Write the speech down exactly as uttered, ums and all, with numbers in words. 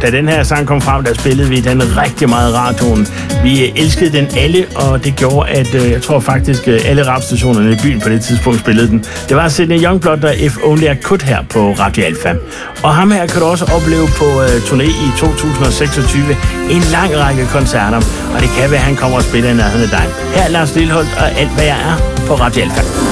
da den her sang kom frem, der spillede vi den rigtig meget i radioen. Vi elskede den alle, og det gjorde, at øh, jeg tror faktisk, øh, alle rapstationerne i byen på det tidspunkt spillede den. Det var Sidney Youngblood og If Only I Could her på Radio Alfa. Og ham her kan du også opleve på øh, turné i to tusind og seksogtyve. En lang række koncerter, og det kan være, at han kommer og spiller i nærheden af dig. Her er Lars Lilholt og Alt hvad jeg er på Radio Alfa.